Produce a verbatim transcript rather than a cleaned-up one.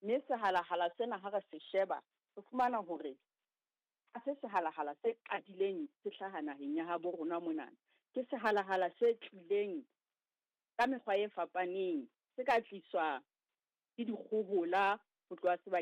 mme sehalahala sena ha re se sheba re fumana hore ha se sehalahala se qadileng se hlaha naheng ya habo rona mona, ke sehalahala se tlileng ka mekgwa e fapaneng, se ka tliswa ke dikgohola ho tloha sebakeng